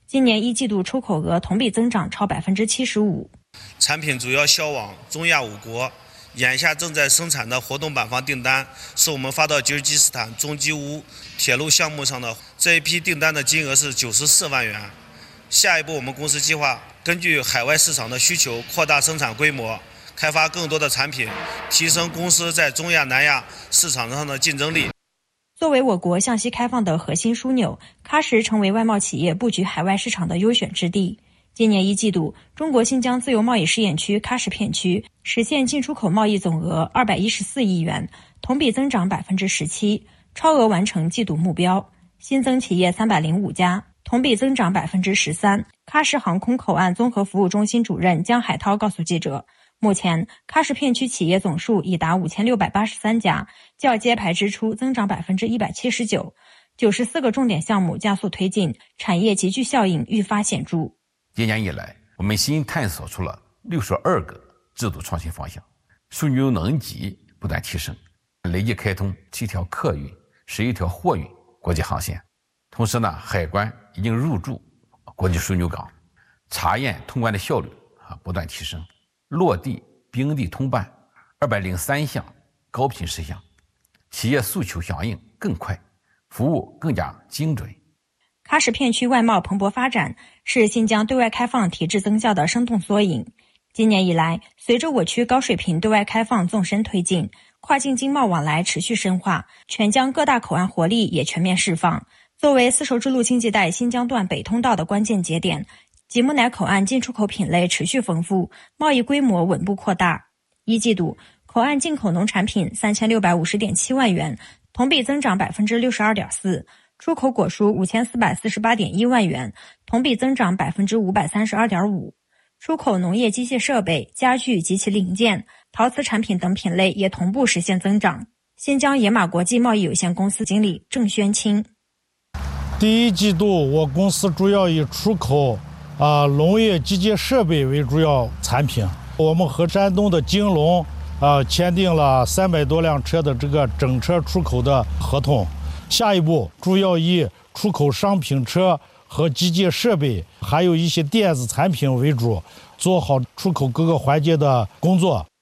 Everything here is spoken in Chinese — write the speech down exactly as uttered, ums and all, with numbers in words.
今年一季度出口额同比增长超百分之七十五。 产品主要销往中亚五国，眼下正在生产的活动板房订单是我们发到吉尔吉斯坦中基乌铁路项目上的，这一批订单的金额是九十四万元。下一步，我们公司计划根据海外市场的需求，扩大生产规模，开发更多的产品，提升公司在中亚、南亚市场上的竞争力。 作为我国向西开放的核心枢纽，喀什成为外贸企业布局海外市场的优选之地。今年一季度，中国新疆自由贸易试验区喀什片区实现进出口贸易总额二百一十四亿元，同比增长百分之十七，超额完成季度目标，新增企业三百零五家，同比增长百分之十三。喀什航空口岸综合服务中心主任江海涛告诉记者，目前喀什片区企业总数已达五千六百八十三家，较揭牌之初增长百分之一百七十九，九十四个重点项目加速推进，产业集聚效应愈发显著。 今年以来，我们新探索出了六十二个制度创新方向，枢纽能级不断提升，累计开通七条客运、十一条货运国际航线。同时呢，海关已经入驻国际枢纽港，查验通关的效率啊不断提升，落地冰地通办二百零三项高频事项，企业诉求响应更快，服务更加精准。 喀什片区外贸蓬勃发展，是新疆对外开放提质增效的生动缩影。今年以来，随着我区高水平对外开放纵深推进，跨境经贸往来持续深化，全疆各大口岸活力也全面释放。作为丝绸之路经济带新疆段北通道的关键节点，吉木乃口岸进出口品类持续丰富，贸易规模稳步扩大。一季度，口岸进口农产品三千六百五十点七万元，同比增长百分之六十二点四。出口果蔬五千四百四十八点一万元，同比增长百分之五百三十二点五。出口农业机械设备、家具及其零件、陶瓷产品等品类也同步实现增长。新疆野马国际贸易有限公司经理郑宣清： 第一季度，我公司主要以出口啊农业机械设备为主要产品。我们和山东的京龙啊签订了三百多辆车的这个整车出口的合同。下一步主要以出口商品车和机械设备，还有一些电子产品为主，做好出口各个环节的工作。